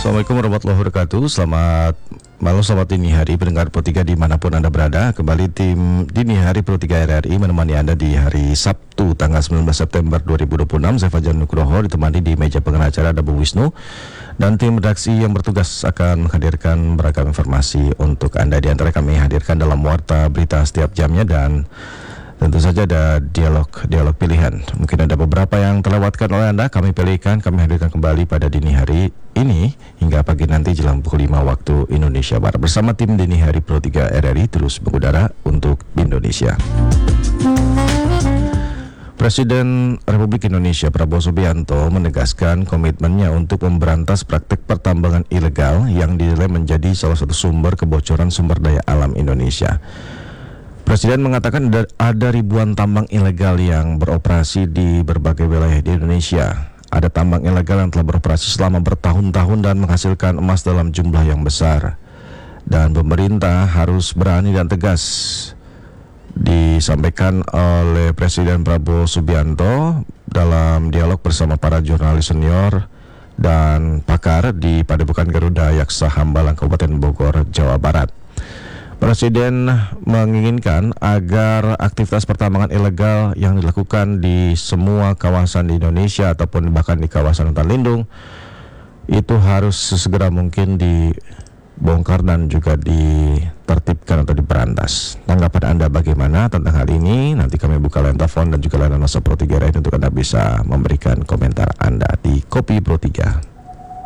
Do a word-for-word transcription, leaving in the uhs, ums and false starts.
Assalamualaikum warahmatullahi wabarakatuh. Selamat malam, selamat dini hari pendengar Pro tiga dimanapun Anda berada. Kembali tim Dini Hari Pro tiga R R I menemani Anda di hari Sabtu tanggal sembilan belas September dua ribu dua puluh enam. Saya Fajar Nugroho ditemani di meja pengacara ada Bu Wisnu dan tim redaksi yang bertugas akan menghadirkan beragam informasi untuk Anda. Di antara kami hadirkan dalam warta berita setiap jamnya dan tentu saja ada dialog-dialog pilihan. Mungkin ada beberapa yang terlewatkan oleh Anda, kami pilihkan, kami hadirkan kembali pada dini hari ini hingga pagi nanti jelang pukul lima waktu Indonesia Barat. Bersama tim Dini Hari Pro tiga R R I terus mengudara untuk Indonesia. Presiden Republik Indonesia Prabowo Subianto menegaskan komitmennya untuk memberantas praktik pertambangan ilegal yang dinilai menjadi salah satu sumber kebocoran sumber daya alam Indonesia. Presiden mengatakan ada ribuan tambang ilegal yang beroperasi di berbagai wilayah di Indonesia. Ada tambang ilegal yang telah beroperasi selama bertahun-tahun dan menghasilkan emas dalam jumlah yang besar. Dan pemerintah harus berani dan tegas, disampaikan oleh Presiden Prabowo Subianto dalam dialog bersama para jurnalis senior dan pakar di Padepokan Garuda Yaksa Hambalang, Kabupaten Bogor, Jawa Barat. Presiden menginginkan agar aktivitas pertambangan ilegal yang dilakukan di semua kawasan di Indonesia ataupun bahkan di kawasan hutan lindung itu harus sesegera mungkin dibongkar dan juga ditertibkan atau diberantas. Tanggapan Anda bagaimana tentang hal ini? Nanti kami buka line telepon dan juga layanan WhatsApp Pro tiga R R I untuk Anda bisa memberikan komentar Anda di Kopi Pro tiga.